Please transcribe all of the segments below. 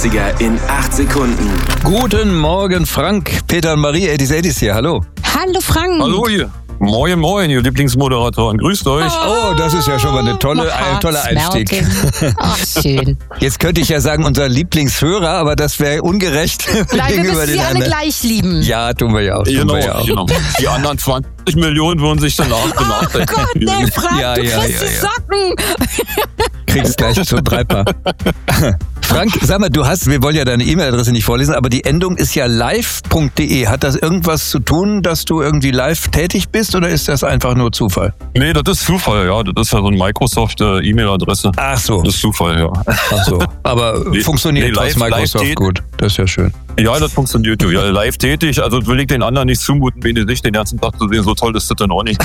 80er in 8 Sekunden. Guten Morgen, Frank. Peter und Marie, 80s hier. Hallo. Hallo Frank. Hallo hier. Moin, moin, ihr Lieblingsmoderatoren. Grüßt euch. Oh, das ist ja schon mal ein toller Einstieg. Ach, schön. Jetzt könnte ich ja sagen, unser Lieblingshörer, aber das wäre ungerecht Nein, wir gegenüber müssen den sie alle anderen. gleich lieben. Ja, tun wir ja auch. Genau. Die anderen 20 Millionen würden sich danach Oh Gott, nee, Frank, Ja, du ja, kriegst ja, die ja. Socken. Kriegst gleich schon 3 Paar. Frank, sag mal, wir wollen ja deine E-Mail-Adresse nicht vorlesen, aber die Endung ist ja live.de. Hat das irgendwas zu tun, dass du irgendwie live tätig bist oder ist das einfach nur Zufall? Nee, das ist Zufall, ja. Das ist ja so eine Microsoft-E-Mail-Adresse. Ach so. Das ist Zufall, ja. Ach so. Aber funktioniert trotz Microsoft live gut. Das ist ja schön. Ja, das funktioniert ja. Live tätig, also will ich den anderen nicht zumuten, wie die sich den ganzen Tag zu sehen. So toll ist das dann auch nicht.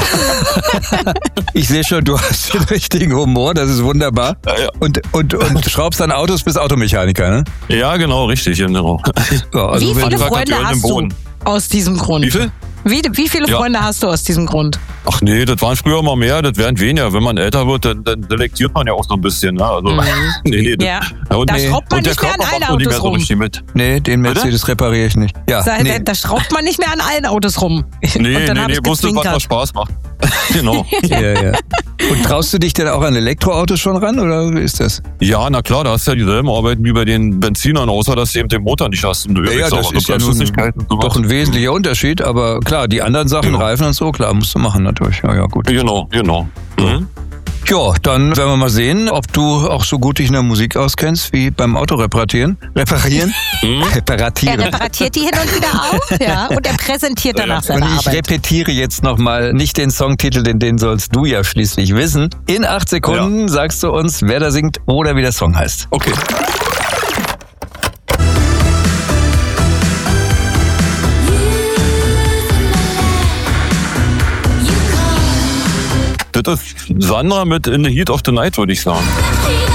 Ich sehe schon, du hast den richtigen Humor, das ist wunderbar. Ja. Und schraubst an Autos, bist Automechaniker, ne? Ja, genau, richtig, genau. Ja, also Wie viele Handwerker Freunde gehören im hast du Boden. aus diesem Grund? Wie viel? Wie viele Ja. Freunde hast du aus diesem Grund? Ach nee, das waren früher mal mehr, das werden weniger. Wenn man älter wird, dann selektiert man ja auch so ein bisschen. Ne? Also, nee, Ja. und Da nee. schraubt man Und der nicht mehr an Körper allen macht auch nicht mehr Autos so rum. richtig mit. Nee, den Mercedes repariere ich nicht. Ja, nee. Da schraubt man nicht mehr an allen Autos rum. Nee, Und dann hab ich bloß das, was noch gezwinkert. Spaß macht. Genau. Ja. Und traust du dich denn auch an Elektroautos schon ran, oder wie ist das? Ja, na klar, da hast du ja dieselben Arbeiten wie bei den Benzinern, außer dass du eben den Motor nicht hast. Und du Ja, das ist ja nun doch ein wesentlicher Unterschied, aber klar, die anderen Sachen, Genau. Reifen und so, klar, musst du machen natürlich. Ja, gut. Genau. Mhm. Ja, dann werden wir mal sehen, ob du auch so gut dich in der Musik auskennst wie beim Autoreparieren. Er Reparatieren. repariert die hin und wieder auch, ja, und er präsentiert danach Und seine ich Arbeit. repetiere jetzt nochmal nicht den Songtitel, denn den sollst du ja schließlich wissen. In 8 Sekunden sagst du uns, wer da singt oder wie der Song heißt. Okay. Das ist Sandra mit In the Heat of the Night, würde ich sagen.